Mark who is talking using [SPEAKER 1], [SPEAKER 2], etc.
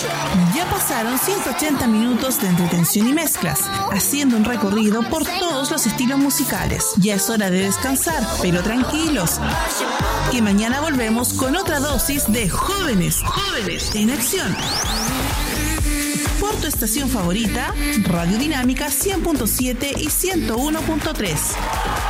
[SPEAKER 1] Ya pasaron 180 minutos de entretención y mezclas, haciendo un recorrido por todos los estilos musicales. Ya es hora de descansar, pero tranquilos, que mañana volvemos con otra dosis de jóvenes en acción. Por tu estación favorita, Radio Dinámica 100.7 y 101.3.